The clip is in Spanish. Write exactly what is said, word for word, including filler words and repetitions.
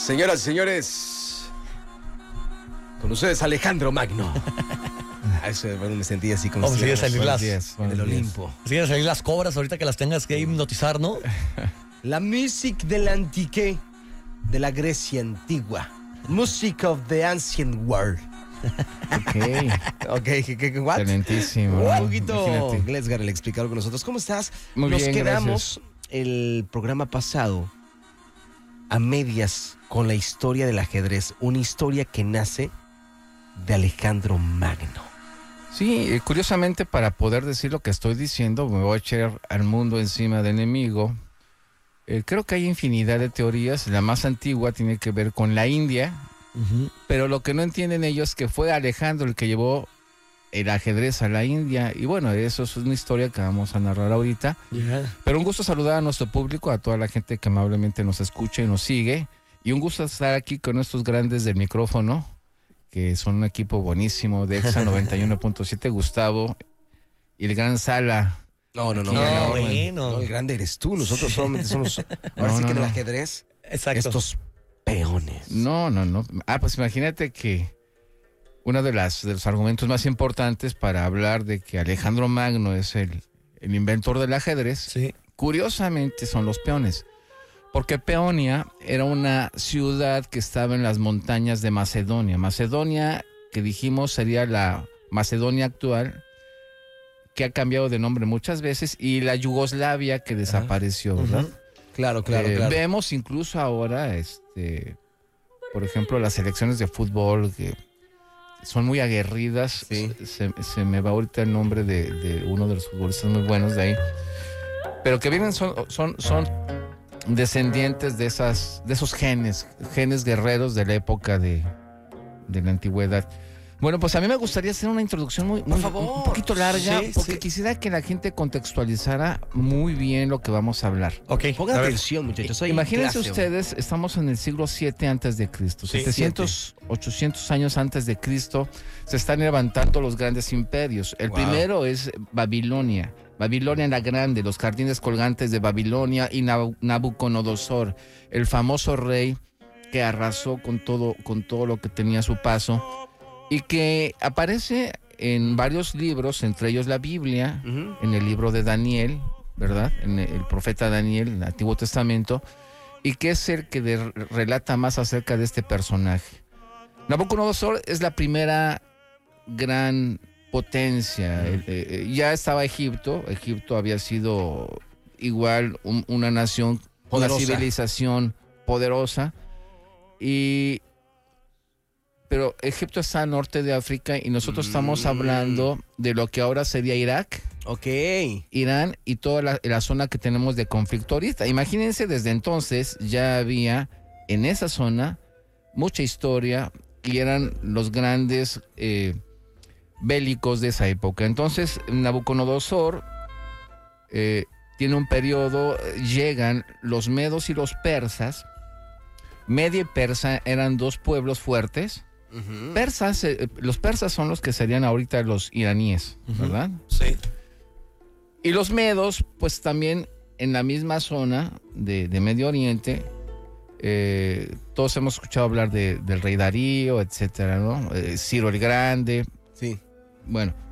Señoras y señores, con ustedes Alejandro Magno. A eso bueno, me sentí así como si siguen salir las días, del Olimpo. Siguen salir las cobras ahorita que las tengas que hipnotizar, ¿no? La music del antique, de la Grecia antigua. Music of the ancient world. Ok. Ok, ¿qué, qué, what? Excelentísimo. Un ¿no? poquito Glesgar el explicar con nosotros. ¿Cómo estás? Muy Nos bien, quedamos gracias. el programa pasado a medias con la historia del ajedrez. Una historia que nace de Alejandro Magno. Sí, eh, curiosamente, para poder decir lo que estoy diciendo, me voy a echar al mundo encima del enemigo. Eh, creo que hay infinidad de teorías. La más antigua tiene que ver con la India, Uh-huh. pero lo que no entienden ellos es que fue Alejandro el que llevó el ajedrez a la India. Y bueno, eso es una historia que vamos a narrar ahorita. Yeah. Pero un gusto saludar a nuestro público, a toda la gente que amablemente nos escucha y nos sigue. Y un gusto estar aquí con estos grandes del micrófono, que son un equipo buenísimo de Exa noventa y uno punto siete, Gustavo y el gran Sala. No, no, no. Aquí, no, no, no, bueno. no, el grande eres tú. Nosotros solamente somos. Ahora No, sí no, que en el no. ajedrez, Exacto. estos peones. No, no, no. Ah, pues imagínate que uno de, las, de los argumentos más importantes para hablar de que Alejandro Magno es el, el inventor del ajedrez, Sí. curiosamente son los peones. Porque Peonia era una ciudad que estaba en las montañas de Macedonia. Macedonia, que dijimos sería la Macedonia actual, que ha cambiado de nombre muchas veces, y la Yugoslavia que desapareció, ¿verdad? Uh-huh. Claro, claro, Eh, claro. Vemos incluso ahora, este, por ejemplo, las selecciones de fútbol que son muy aguerridas. Sí. Se, se me va ahorita el nombre de, de uno de los futbolistas muy buenos de ahí. Pero que vienen, son, son, son descendientes de esas, de esos genes, genes guerreros de la época de, de la antigüedad. Bueno, pues a mí me gustaría hacer una introducción muy, muy favor. un poquito larga, Sí, porque sí. quisiera que la gente contextualizara muy bien lo que vamos a hablar. Ok. Pongan a ver. atención, muchachos. Hay Imagínense clase, ustedes, estamos en el siglo siete antes de Cristo, Sí, setecientos, ochocientos años antes de Cristo, se están levantando los grandes imperios. El Wow. primero es Babilonia, Babilonia la Grande, los jardines colgantes de Babilonia, y Nabu- Nabucodonosor, el famoso rey que arrasó con todo, con todo lo que tenía a su paso, y que aparece en varios libros, entre ellos la Biblia, Ujú. en el libro de Daniel, ¿verdad? En el, el profeta Daniel, en el Antiguo Testamento, y que es el que de- relata más acerca de este personaje. Nabucodonosor es la primera gran potencia. El- eh, ya estaba Egipto, Egipto había sido igual un- una nación, Poderosa. una civilización poderosa, y pero Egipto está al norte de África y nosotros estamos Mm. hablando de lo que ahora sería Irak, Ok. Irán y toda la, la zona que tenemos de conflicto ahorita. Imagínense, desde entonces ya había en esa zona mucha historia y eran los grandes eh, bélicos de esa época. Entonces Nabucodonosor eh, tiene un periodo, eh, llegan los medos y los persas. Media y persa eran dos pueblos fuertes. Ujú. Persas, eh, los persas son los que serían ahorita los iraníes, ¿verdad? Sí. Y los medos, pues también en la misma zona de, de Medio Oriente, eh, todos hemos escuchado hablar de, del rey Darío, etcétera, ¿no? Eh, Ciro el Grande. Sí. Bueno,